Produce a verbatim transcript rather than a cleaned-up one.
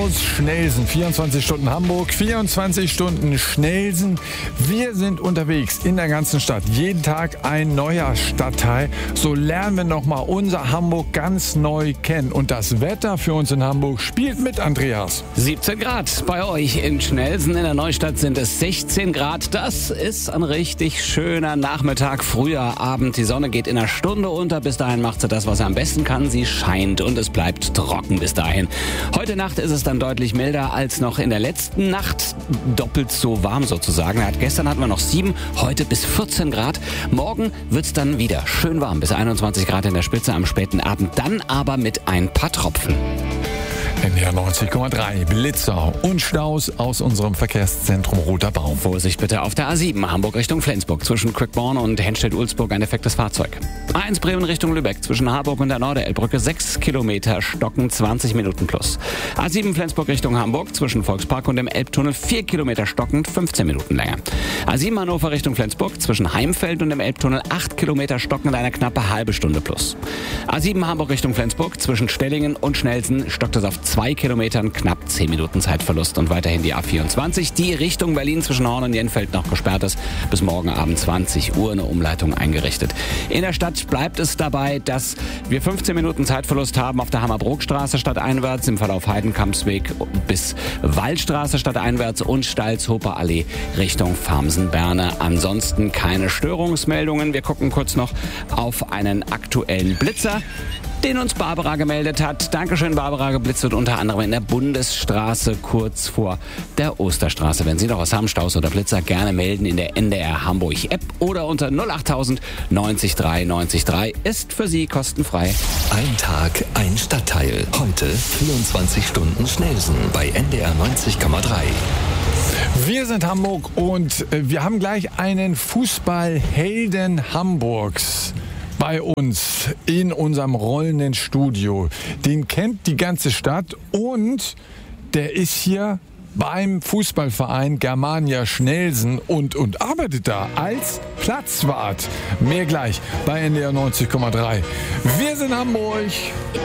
aus Schnelsen. vierundzwanzig Stunden Hamburg, vierundzwanzig Stunden Schnelsen. Wir sind unterwegs in der ganzen Stadt. Jeden Tag ein neuer Stadtteil. So lernen wir nochmal unser Hamburg ganz neu kennen. Und das Wetter für uns in Hamburg spielt mit, Andreas. siebzehn Grad bei euch in Schnelsen. In der Neustadt sind es sechzehn Grad. Das ist ein richtig schöner Nachmittag, früher Abend. Die Sonne geht in einer Stunde unter. Bis dahin macht sie das, was sie am besten kann. Sie scheint und es bleibt trocken bis dahin. Heute Nacht ist es dann deutlich milder als noch in der letzten Nacht. Doppelt so warm sozusagen. Gestern hatten wir noch sieben, heute bis vierzehn Grad. Morgen wird es dann wieder schön warm, bis einundzwanzig Grad in der Spitze am späten Abend. Dann aber mit ein paar Tropfen. N D R neunzig Komma drei, Blitzer und Staus aus unserem Verkehrszentrum Roter Baum. Vorsicht bitte auf der A sieben, Hamburg Richtung Flensburg. Zwischen Quickborn und Henstedt-Ulzburg ein defektes Fahrzeug. A eins Bremen Richtung Lübeck, zwischen Harburg und der Norderelbbrücke sechs Kilometer, stocken zwanzig Minuten plus. A sieben Flensburg Richtung Hamburg, zwischen Volkspark und dem Elbtunnel vier Kilometer stockend, fünfzehn Minuten länger. A sieben Hannover Richtung Flensburg, zwischen Heimfeld und dem Elbtunnel acht Kilometer stockend, eine knappe halbe Stunde plus. A sieben Hamburg Richtung Flensburg, zwischen Stellingen und Schnelsen stockt es auf zwei Kilometern, knapp zehn Minuten Zeitverlust. Und weiterhin die A vierundzwanzig, die Richtung Berlin zwischen Horn und Jenfeld noch gesperrt ist. Bis morgen Abend zwanzig Uhr eine Umleitung eingerichtet. In der Stadt bleibt es dabei, dass wir fünfzehn Minuten Zeitverlust haben auf der Hammerbrookstraße stadteinwärts, im Verlauf Heidenkampsweg bis Waldstraße stadteinwärts und Stalzhofer Allee Richtung Farmsen-Berne. Ansonsten keine Störungsmeldungen. Wir gucken kurz noch auf einen aktuellen Blitzer, den uns Barbara gemeldet hat. Dankeschön, Barbara. Geblitzt wird unter anderem in der Bundesstraße kurz vor der Osterstraße. Wenn Sie noch was haben, Staus oder Blitzer, gerne melden in der N D R Hamburg App oder unter null achttausend neunzig drei neunzig drei. Ist für Sie kostenfrei. Ein Tag, ein Stadtteil. Heute vierundzwanzig Stunden Schnelsen bei N D R neunzig Komma drei. Wir sind Hamburg und wir haben gleich einen Fußballhelden Hamburgs bei uns in unserem rollenden Studio. Den kennt die ganze Stadt und der ist hier beim Fußballverein Germania Schnelsen und, und arbeitet da als Platzwart. Mehr gleich bei N D R neunzig Komma drei. Wir sind Hamburg.